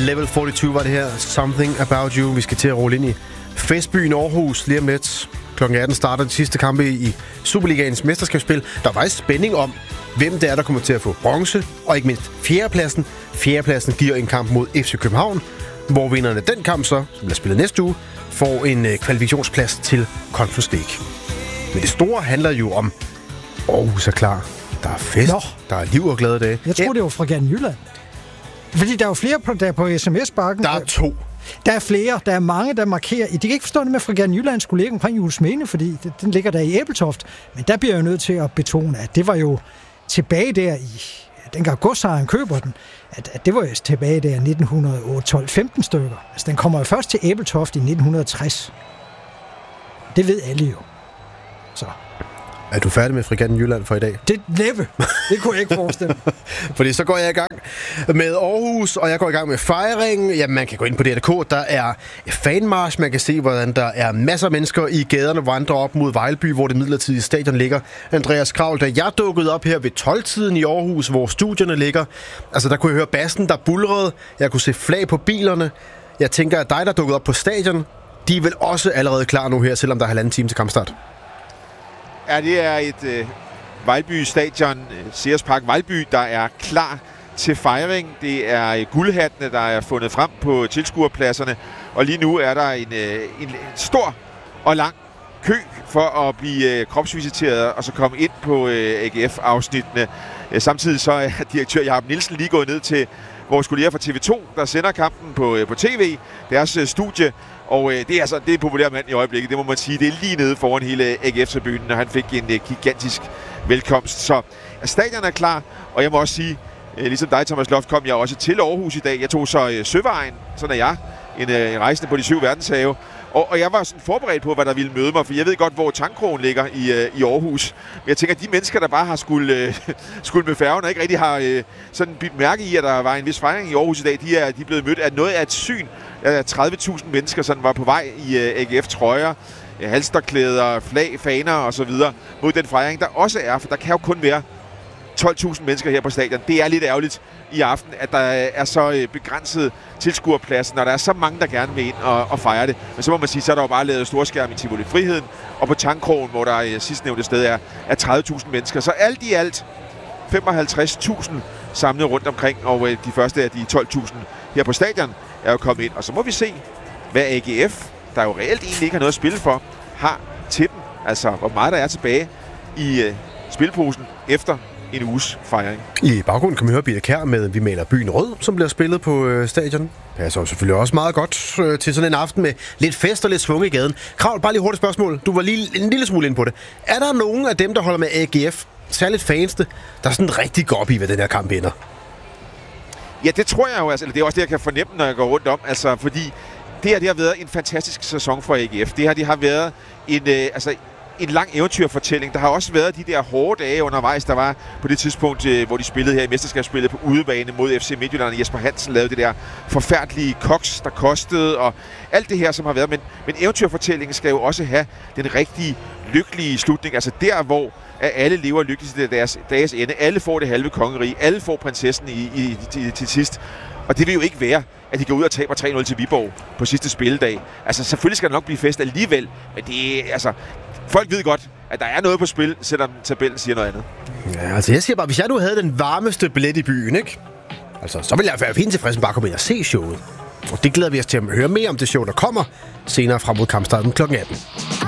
Level 42 var det her. Something About You. Vi skal til at rulle ind i festbyen Aarhus lige om lidt. Klokken 18 starter de sidste kampe i Superligaens mesterskabsspil. Der er faktisk spænding om, hvem det er, der kommer til at få bronze, og ikke mindst fjerdepladsen. Fjerdepladsen giver en kamp mod FC København, hvor vinderne den kamp så, som bliver spillet næste uge, får en kvalifikationsplads til Conference League. Men det store handler jo om Aarhus er klar. Der er fest, der er liv og glade dage. Jeg tror, det var fra Gan Jylland. Fordi der er jo flere der på sms-bakken. Der er 2. Der er flere. Der er mange, der markerer. De kan ikke forstå det med, at Fregatten Jylland skulle ligge omkring Juelsminde, fordi den ligger der i Ebeltoft. Men der bliver jeg nødt til at betone, at det var jo tilbage der i... Dengang godsejeren køber den, at det var jo tilbage der i 1912-15 stykker. Altså, den kommer jo først til Ebeltoft i 1960. Det ved alle jo. Så... Er du færdig med Fregatten Jylland for i dag? Det næppe. Det kunne jeg ikke forestille. Fordi så går jeg i gang med Aarhus, og jeg går i gang med fejringen. Jamen, man kan gå ind på DRK. Der er fanmarch. Man kan se, hvordan der er masser af mennesker i gaderne vandrer op mod Vejlby, hvor det midlertidige stadion ligger. Andreas Kravl, da jeg dukkede op her ved 12-tiden i Aarhus, hvor studierne ligger, altså der kunne jeg høre bassen, der bulrede. Jeg kunne se flag på bilerne. Jeg tænker, at dig, der dukkede op på stadion, de er vel også allerede klar nu her, selvom der er 1,5 time til kampstart. Ja, det er et Vejlby Stadion, Sears Park Vejlby, der er klar til fejring. Det er guldhattene, der er fundet frem på tilskuerpladserne, og lige nu er der en stor og lang kø for at blive kropsvisiteret og så komme ind på AGF-afsnittene. Samtidig så er direktør Jacob Nielsen lige gået ned til vores kolleger fra TV2, der sender kampen på tv, deres studie. Og det er en populær mand i øjeblikket, det må man sige. Det er lige nede foran hele AGF-tribunen, når han fik en gigantisk velkomst. Så stadion er klar, og jeg må også sige, ligesom dig, Thomas Loft, kom jeg også til Aarhus i dag. Jeg tog så Søvejen, sådan er jeg, en rejsende på de 7 verdenshave. Og jeg var sådan forberedt på, hvad der ville møde mig, for jeg ved godt, hvor Tangkrogen ligger i Aarhus. Men jeg tænker, at de mennesker, der bare har skulle med færgen og ikke rigtig har sådan bidt mærke i, at der var en vis fejring i Aarhus i dag, de er blevet mødt af noget af et syn. 30.000 mennesker sådan var på vej i AGF-trøjer, halsterklæder, flag, faner osv. mod den fejring, der også er, for der kan jo kun være 12.000 mennesker her på stadion. Det er lidt ærgerligt i aften, at der er så begrænset tilskuerpladsen, og der er så mange, der gerne vil ind og fejre det. Men så må man sige, så er der jo bare lavet storskærm i Tivoli Friheden, og på Tangkrogen, hvor der sidstnævnte sted er 30.000 mennesker. Så alt i alt 55.000 samlet rundt omkring, og de første af de 12.000 her på stadion er jo kommet ind. Og så må vi se, hvad AGF, der jo reelt egentlig ikke har noget at spille for, har til dem. Altså, hvor meget der er tilbage i spilposen efter en uges fejring. I baggrunden kan man høre Birte Kjær med Vi maler byen rød, som bliver spillet på stadion. Passer jo selvfølgelig også meget godt til sådan en aften med lidt fest og lidt svung i gaden. Kravl, bare lige hurtigt spørgsmål. Du var lige en lille smule ind på det. Er der nogen af dem, der holder med AGF, særligt fansene, der sådan rigtig går op i, hvad den her kamp ender? Ja, det tror jeg jo. Altså, det er også det, jeg kan fornemme, når jeg går rundt om. Altså, fordi det har været en fantastisk sæson for AGF. Det har været en lang eventyrfortælling. Der har også været de der hårde dage undervejs, der var på det tidspunkt, hvor de spillede her i mesterskabsspillet på udebane mod FC Midtjylland, og Jesper Hansen lavede det der forfærdelige koks, der kostede, og alt det her, som har været. Men eventyrfortællingen skal jo også have den rigtige, lykkelige slutning. Altså der, hvor alle lever lykkeligt til deres ende. Alle får det halve kongerige. Alle får prinsessen til sidst. Og det vil jo ikke være, at de går ud og taber 3-0 til Viborg på sidste spilledag. Altså selvfølgelig skal der nok blive fest alligevel, men det er altså... Folk ved godt, at der er noget på spil, selvom tabellen siger noget andet. Ja, altså jeg siger bare, hvis jeg nu havde den varmeste billet i byen, ikke? Altså, så ville jeg være fint tilfreds med bare at komme ind og se showet. Og det glæder vi os til at høre mere om det show, der kommer senere frem mod kampstarten kl. 18.